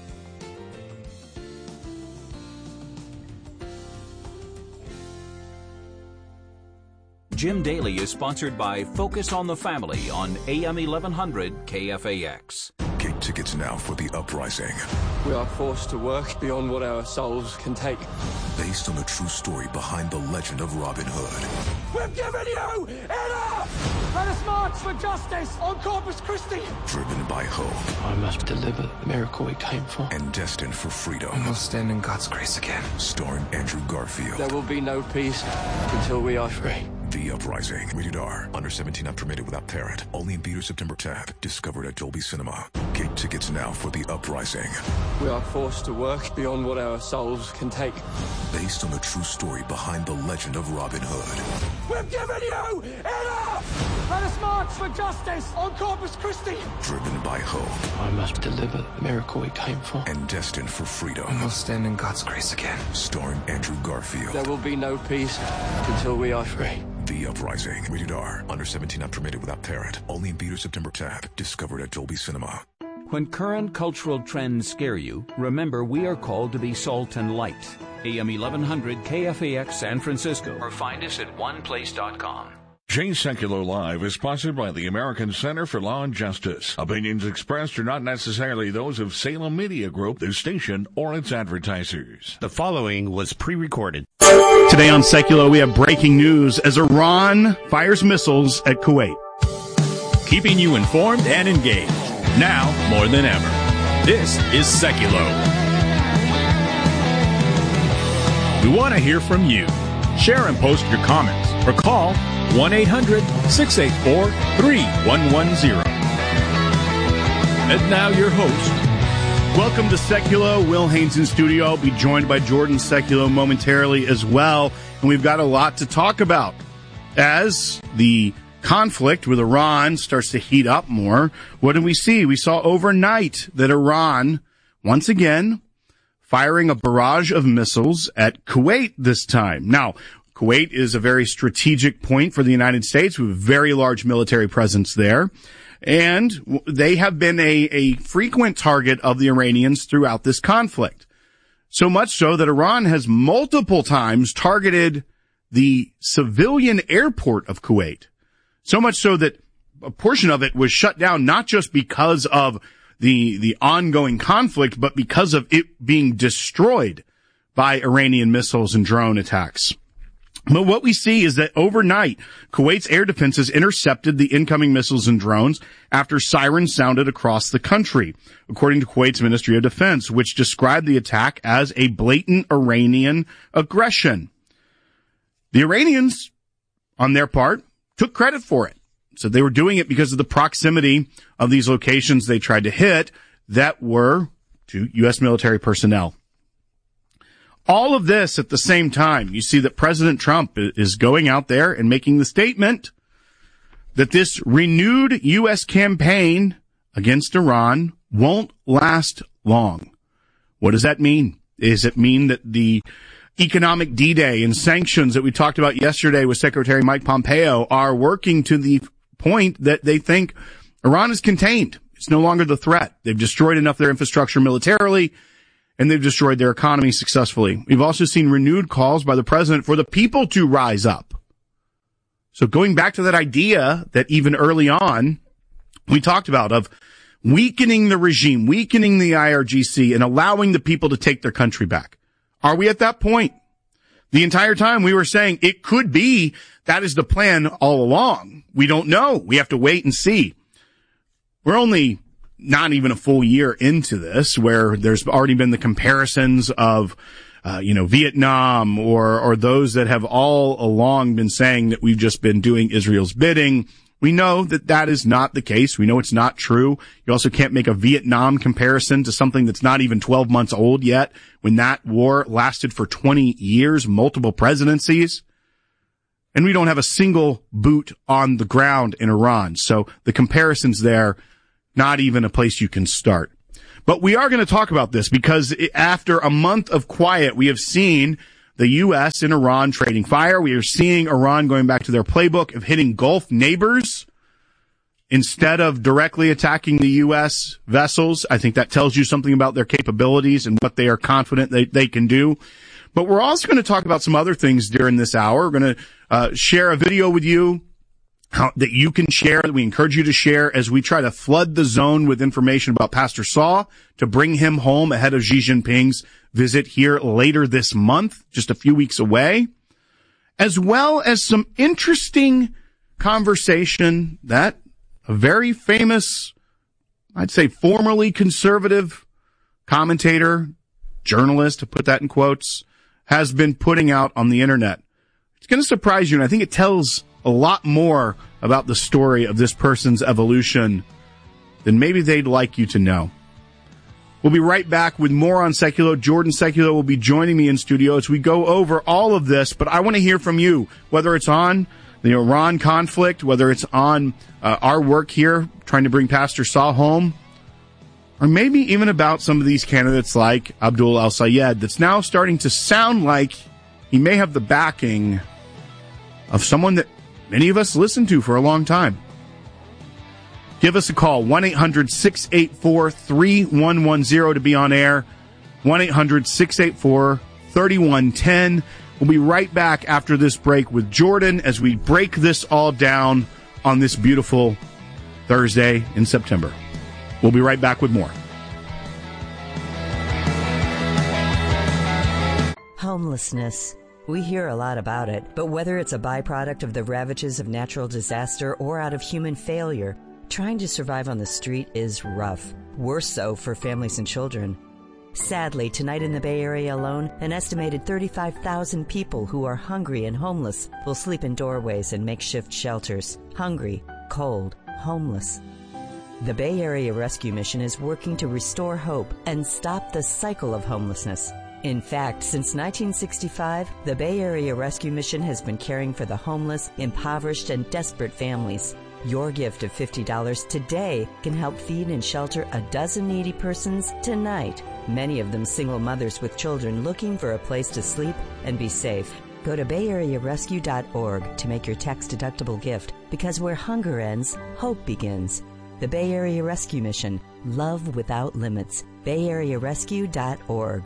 Jim Daly is sponsored by Focus on the Family on AM 1100 KFAX. Get tickets now for The Uprising. We are forced to work beyond what our souls can take. Based on the true story behind the legend of Robin Hood. We've given you enough! Let us march for justice on Corpus Christi! Driven by hope. I must deliver the miracle we came for. And destined for freedom. I must stand in God's grace again. Starring Andrew Garfield. There will be no peace until we are free. The Uprising. Rated R. Under 17 not permitted without parent. Only in theater September 10th. Discovered at Dolby Cinema. Get tickets now for The Uprising. We are forced to work beyond what our souls can take. Based on the true story behind the legend of Robin Hood. We've given you enough! Let us march for justice on Corpus Christi! Driven by hope. I must deliver the miracle we came for. And destined for freedom. I must stand in God's grace again. Starring Andrew Garfield. There will be no peace until we are free. The Uprising. Rated R. Under 17 not permitted without parent. Only in theater September 10th. Discovered at Dolby Cinema. When current cultural trends scare you, remember we are called to be salt and light. AM 1100 KFAX San Francisco. Or find us at oneplace.com. Jay Secular Live is sponsored by the American Center for Law and Justice. Opinions expressed are not necessarily those of Salem Media Group, the station, or its advertisers. The following was pre-recorded. Today on Secular, we have breaking news as Iran fires missiles at Kuwait. Keeping you informed and engaged, now more than ever. This is Secular. We want to hear from you. Share and post your comments or call 1-800-684-3110. And now your host. Welcome to Secular. Will Haynes in studio. I'll be joined by Jordan Secular momentarily as well. And we've got a lot to talk about as the conflict with Iran starts to heat up more. What did we see? We saw overnight that Iran, once again, firing a barrage of missiles at Kuwait this time. Now, Kuwait is a very strategic point for the United States. We have a very large military presence there. And they have been a frequent target of the Iranians throughout this conflict. So much so that Iran has multiple times targeted the civilian airport of Kuwait. So much so that a portion of it was shut down, not just because of the ongoing conflict, but because of it being destroyed by Iranian missiles and drone attacks. But what we see is that overnight, Kuwait's air defenses intercepted the incoming missiles and drones after sirens sounded across the country, according to Kuwait's Ministry of Defense, which described the attack as a blatant Iranian aggression. The Iranians, on their part, took credit for it. So they were doing it because of the proximity of these locations they tried to hit that were to U.S. military personnel. All of this at the same time, you see that President Trump is going out there and making the statement that this renewed U.S. campaign against Iran won't last long. What does that mean? Does it mean that the economic D-Day and sanctions that we talked about yesterday with Secretary Mike Pompeo are working to the point that they think Iran is contained? It's no longer the threat. They've destroyed enough of their infrastructure militarily, and they've destroyed their economy successfully. We've also seen renewed calls by the president for the people to rise up. So going back to that idea that even early on we talked about of weakening the regime, weakening the IRGC, and allowing the people to take their country back. Are we at that point? The entire time we were saying it could be that is the plan all along. We don't know. We have to wait and see. We're only not even a full year into this, where there's already been the comparisons of Vietnam or those that have all along been saying that we've just been doing Israel's bidding. We know that that is not the case. We know it's not true. You also can't make a Vietnam comparison to something that's not even 12 months old yet, when that war lasted for 20 years, multiple presidencies. And we don't have a single boot on the ground in Iran. So the comparisons there, not even a place you can start. But we are going to talk about this because after a month of quiet, we have seen the U.S. and Iran trading fire. We are seeing Iran going back to their playbook of hitting Gulf neighbors instead of directly attacking the U.S. vessels. I think that tells you something about their capabilities and what they are confident they can do. But we're also going to talk about some other things during this hour. We're going to share a video with you that you can share, that we encourage you to share as we try to flood the zone with information about Pastor Saul to bring him home ahead of Xi Jinping's visit here later this month, just a few weeks away, as well as some interesting conversation that a very famous, I'd say formerly conservative commentator, journalist, to put that in quotes, has been putting out on the internet. It's going to surprise you, and I think it tells a lot more about the story of this person's evolution than maybe they'd like you to know. We'll be right back with more on Seculo. Jordan Seculo will be joining me in studio as we go over all of this, but I want to hear from you, whether it's on the Iran conflict, whether it's on our work here trying to bring Pastor Saul home, or maybe even about some of these candidates like Abdul al-Sayed that's now starting to sound like he may have the backing of someone that many of us listened to for a long time. Give us a call, 1-800-684-3110 to be on air, 1-800-684-3110. We'll be right back after this break with Jordan as we break this all down on this beautiful Thursday in September. We'll be right back with more. Homelessness. We hear a lot about it, but whether it's a byproduct of the ravages of natural disaster or out of human failure, trying to survive on the street is rough. Worse so for families and children. Sadly, tonight in the Bay Area alone, an estimated 35,000 people who are hungry and homeless will sleep in doorways and makeshift shelters. Hungry, cold, homeless. The Bay Area Rescue Mission is working to restore hope and stop the cycle of homelessness. In fact, since 1965, the Bay Area Rescue Mission has been caring for the homeless, impoverished, and desperate families. Your gift of $50 today can help feed and shelter a dozen needy persons tonight, many of them single mothers with children looking for a place to sleep and be safe. Go to bayarearescue.org to make your tax-deductible gift, because where hunger ends, hope begins. The Bay Area Rescue Mission. Love without limits. bayarearescue.org.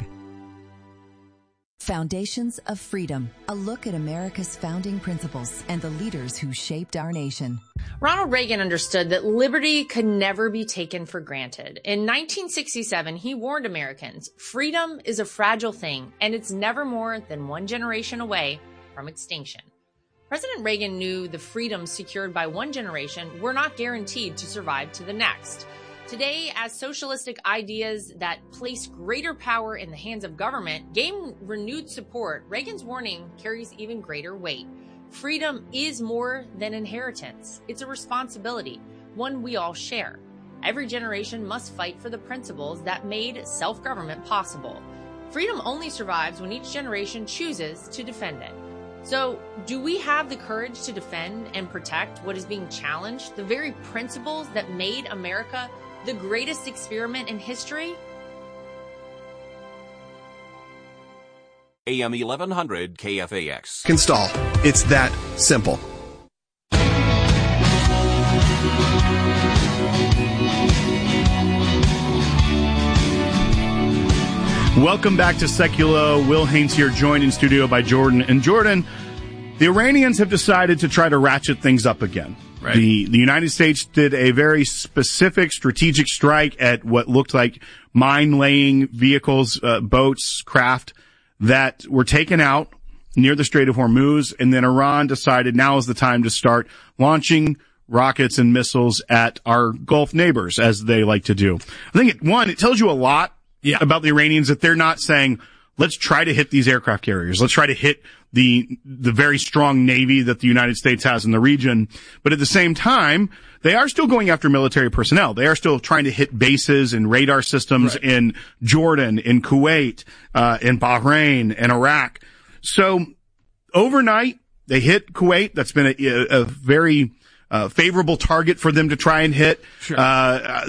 Foundations of Freedom, a look at America's founding principles and the leaders who shaped our nation. Ronald Reagan understood that liberty could never be taken for granted. In 1967, he warned Americans, freedom is a fragile thing, and it's never more than one generation away from extinction. President Reagan knew the freedoms secured by one generation were not guaranteed to survive to the next. Today, as socialistic ideas that place greater power in the hands of government gain renewed support, Reagan's warning carries even greater weight. Freedom is more than inheritance. It's a responsibility, one we all share. Every generation must fight for the principles that made self-government possible. Freedom only survives when each generation chooses to defend it. So, do we have the courage to defend and protect what is being challenged, the very principles that made America the greatest experiment in history? AM 1100 KFAX. Install. It's that simple. Welcome back to Seculo. Will Haynes here, joined in studio by Jordan. And Jordan, the Iranians have decided to try to ratchet things up again. Right. The United States did a very specific strategic strike at what looked like mine-laying vehicles, boats, craft that were taken out near the Strait of Hormuz. And then Iran decided now is the time to start launching rockets and missiles at our Gulf neighbors, as they like to do. I think, it tells you a lot about the Iranians, that they're not saying, let's try to hit these aircraft carriers. Let's try to hit the very strong Navy that the United States has in the region. But at the same time, they are still going after military personnel. They are still trying to hit bases and radar systems in Jordan, in Kuwait, in Bahrain, and Iraq. So overnight, they hit Kuwait. That's been a very favorable target for them to try and hit. Sure. While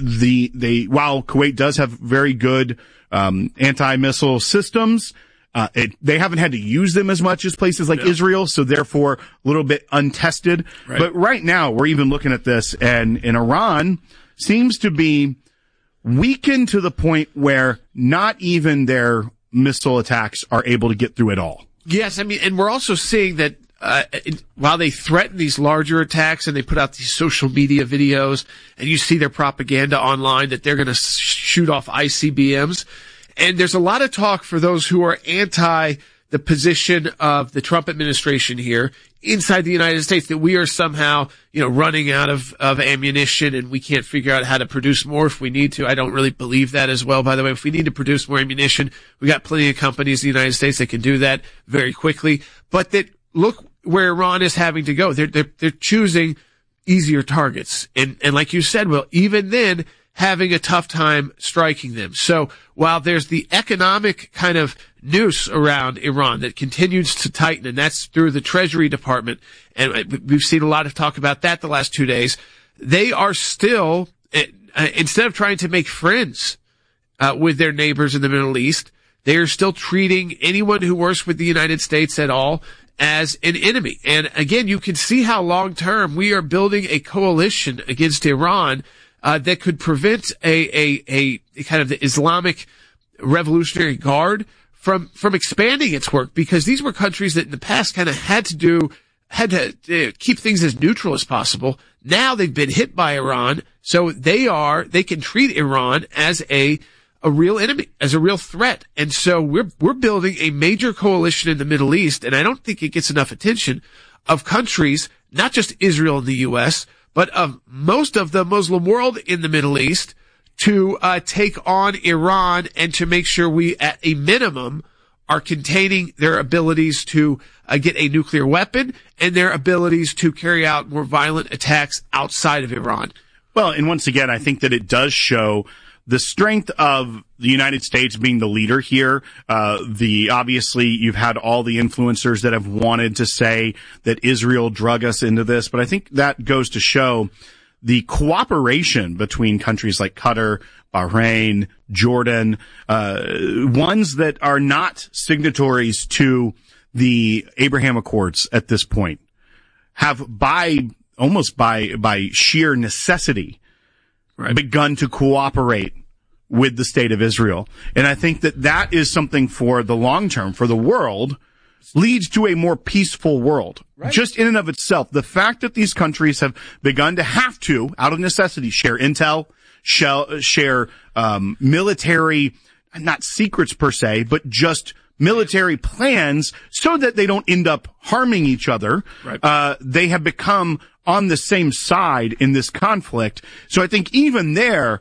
Kuwait does have very good anti-missile systems, they haven't had to use them as much as places like Israel, so therefore a little bit untested. Right. But right now, we're even looking at this, and Iran seems to be weakened to the point where not even their missile attacks are able to get through at all. Yes, I mean, and we're also seeing that while they threaten these larger attacks and they put out these social media videos, and you see their propaganda online that they're going to shoot off ICBMs, and there's a lot of talk for those who are anti the position of the Trump administration here inside the United States, that we are somehow, running out of ammunition and we can't figure out how to produce more if we need to. I don't really believe that as well, by the way. If we need to produce more ammunition, we got plenty of companies in the United States that can do that very quickly. But that, look where Iran is having to go. They're choosing easier targets. And like you said, Will, even then, having a tough time striking them. So while there's the economic kind of noose around Iran that continues to tighten, and that's through the Treasury Department, and we've seen a lot of talk about that the last 2 days, they are still, instead of trying to make friends with their neighbors in the Middle East, they are still treating anyone who works with the United States at all as an enemy. And again, you can see how long term we are building a coalition against Iran that could prevent a kind of the Islamic Revolutionary Guard from expanding its work, because these were countries that in the past kind of had to keep things as neutral as possible. Now they've been hit by Iran, so they can treat Iran as a real enemy, as a real threat. And so we're building a major coalition in the Middle East, and I don't think it gets enough attention, of countries, not just Israel and the U.S., but of most of the Muslim world in the Middle East, to take on Iran and to make sure we, at a minimum, are containing their abilities to get a nuclear weapon and their abilities to carry out more violent attacks outside of Iran. Well, and once again, I think that it does show the strength of the United States being the leader here. Obviously, you've had all the influencers that have wanted to say that Israel drug us into this, but I think that goes to show the cooperation between countries like Qatar, Bahrain, Jordan, ones that are not signatories to the Abraham Accords at this point, have almost by sheer necessity begun to cooperate with the state of Israel. And I think that is something for the long term, for the world, leads to a more peaceful world. Right. Just in and of itself, the fact that these countries have begun to have to, out of necessity, share intel, share military, not secrets per se, but just military plans so that they don't end up harming each other. Right. They have become on the same side in this conflict. So I think even there,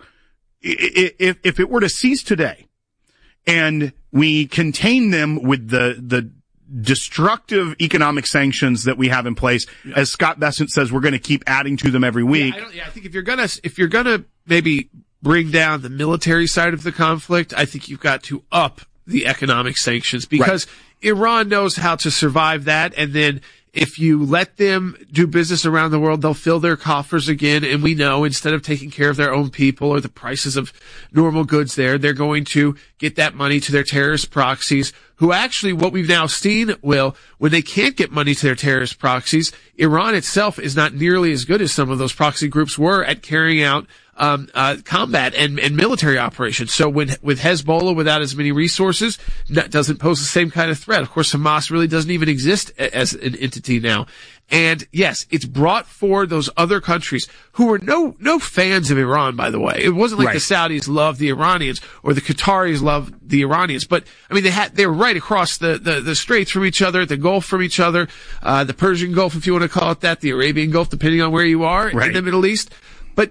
if it were to cease today and we contain them with the destructive economic sanctions that we have in place, as Scott Bessent says, we're going to keep adding to them every week. I think if you're gonna maybe bring down the military side of the conflict, I think you've got to up the economic sanctions, because Iran knows how to survive that, and then if you let them do business around the world, they'll fill their coffers again. And we know, instead of taking care of their own people or the prices of normal goods there, they're going to get that money to their terrorist proxies, who actually, what we've now seen, Will, when they can't get money to their terrorist proxies, Iran itself is not nearly as good as some of those proxy groups were at carrying out combat and military operations. So with Hezbollah, without as many resources, that doesn't pose the same kind of threat. Of course, Hamas really doesn't even exist as an entity now. And yes, it's brought forward those other countries who were no fans of Iran, by the way. It wasn't like the Saudis loved the Iranians or the Qataris loved the Iranians, but I mean, they were right across the straits from each other, the Gulf from each other, the Persian Gulf, if you want to call it that, the Arabian Gulf, depending on where you are in the Middle East. But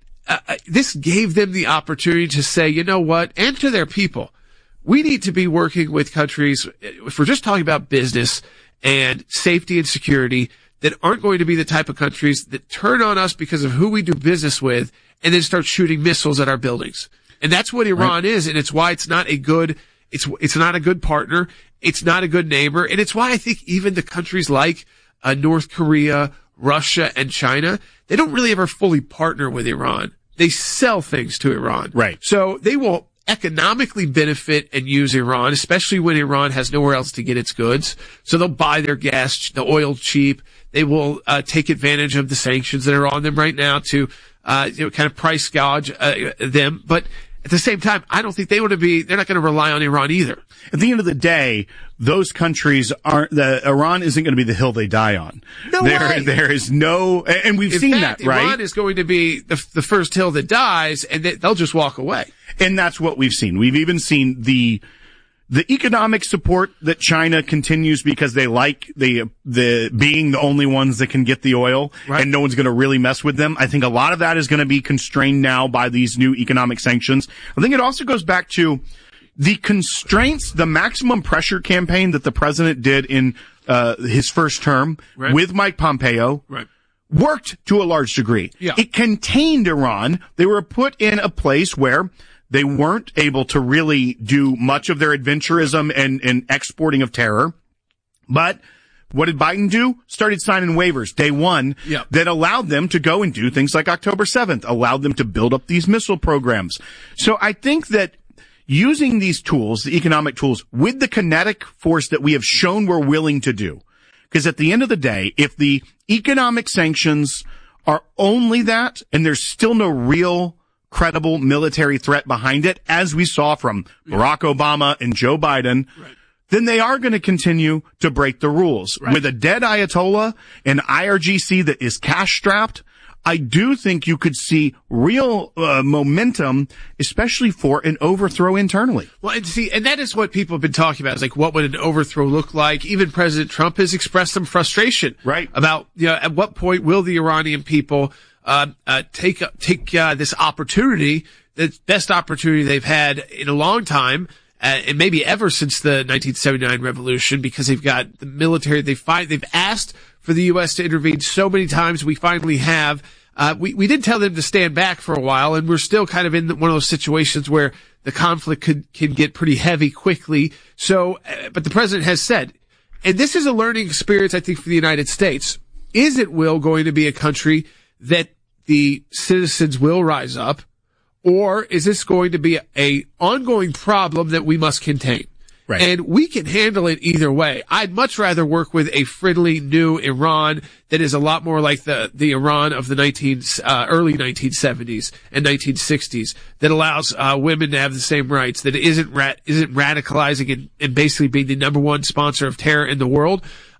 this gave them the opportunity to say, you know what, and to their people, we need to be working with countries, if we're just talking about business and safety and security, that aren't going to be the type of countries that turn on us because of who we do business with and then start shooting missiles at our buildings. And that's what Iran is, and it's why it's not a good, it's not a good partner, it's not a good neighbor, and it's why I think even the countries like North Korea, Russia, and China, they don't really ever fully partner with Iran. They sell things to Iran. Right. So they will economically benefit and use Iran, especially when Iran has nowhere else to get its goods. So they'll buy their gas, the oil cheap. They will take advantage of the sanctions that are on them right now to kind of price gouge them. But at the same time, I don't think they're not going to rely on Iran either. At the end of the day, those countries Iran isn't going to be the hill they die on. No way. There is no, and we've seen that, right? Iran is going to be the first hill that dies, and they'll just walk away. And that's what we've seen. We've even seen the economic support that China continues because they like the being the only ones that can get the oil, and no one's going to really mess with them. I think a lot of that is going to be constrained now by these new economic sanctions. I think it also goes back to the constraints, the maximum pressure campaign that the president did in his first term with Mike Pompeo. Worked to a large degree. Yeah. It contained Iran. They were put in a place where they weren't able to really do much of their adventurism and exporting of terror. But what did Biden do? Started signing waivers day one that allowed them to go and do things like October 7th, allowed them to build up these missile programs. So I think that using these tools, the economic tools, with the kinetic force that we have shown we're willing to do, because at the end of the day, if the economic sanctions are only that and there's still no real credible military threat behind it, as we saw from Barack Obama and Joe Biden, then they are going to continue to break the rules. With a dead Ayatollah and IRGC that is cash-strapped, I do think you could see real momentum, especially for an overthrow internally. Well, and that is what people have been talking about. Is like, what would an overthrow look like? Even President Trump has expressed some frustration, about at what point will the Iranian people take this opportunity, the best opportunity they've had in a long time, and maybe ever since the 1979 revolution, because they've got the military. They've asked for the U.S. to intervene so many times. We finally have. We did tell them to stand back for a while, and we're still kind of in one of those situations where the conflict can get pretty heavy quickly. So, but the president has said, and this is a learning experience, I think, for the United States. Is it going to be a country that the citizens will rise up, or is this going to be a ongoing problem that we must contain? And we can handle it either way. I'd much rather work with a friendly new Iran that is a lot more like the Iran of the early 1970s and 1960s, that allows women to have the same rights, that isn't radicalizing and basically being the number one sponsor of terror in the world,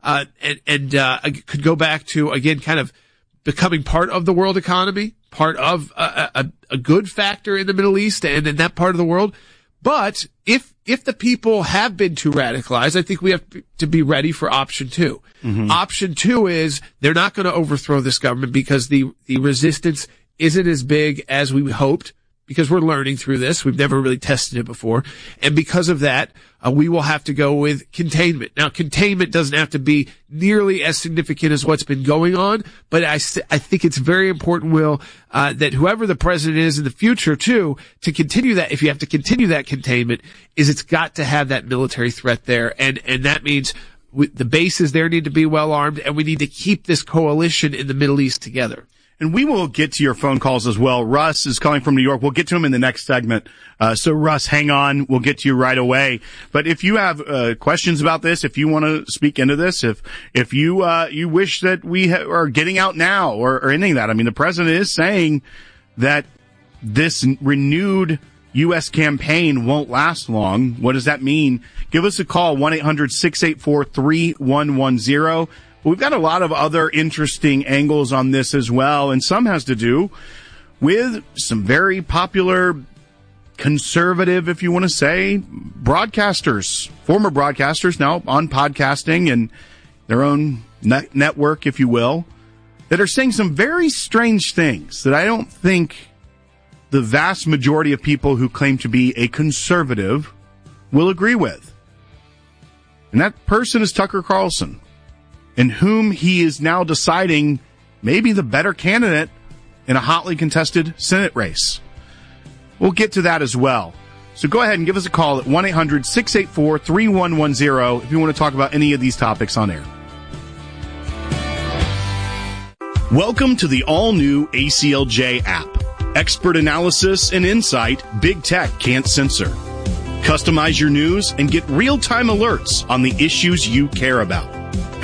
and could go back to, again, kind of becoming part of the world economy, part of a good factor in the Middle East and in that part of the world. But if the people have been too radicalized, I think we have to be ready for option two. Option two is they're not going to overthrow this government because the resistance isn't as big as we hoped, because we're learning through this. We've never really tested it before. And because of that, we will have to go with containment. Now, containment doesn't have to be nearly as significant as what's been going on, but I think it's very important, Will, that whoever the president is in the future, too, to continue that, if you have to continue that containment, is it's got to have that military threat there. And that means the bases there need to be well armed, and we need to keep this coalition in the Middle East together. And we will get to your phone calls as well. Russ is calling from New York. We'll get to him in the next segment. So Russ, hang on. We'll get to you right away. But if you have questions about this, if you want to speak into this, if you wish that we are getting out now or anything like that, I mean, the president is saying that this renewed U.S. campaign won't last long. What does that mean? Give us a call, 1-800-684-3110. But we've got a lot of other interesting angles on this as well, and some has to do with some very popular conservative, if you want to say, broadcasters, former broadcasters now on podcasting and their own network, if you will, that are saying some very strange things that I don't think the vast majority of people who claim to be a conservative will agree with. And that person is Tucker Carlson, in whom he is now deciding maybe the better candidate in a hotly contested Senate race. We'll get to that as well. So go ahead and give us a call at 1-800-684-3110 if you want to talk about any of these topics on air. Welcome to the all-new ACLJ app. Expert analysis and insight big tech can't censor. Customize your news and get real-time alerts on the issues you care about.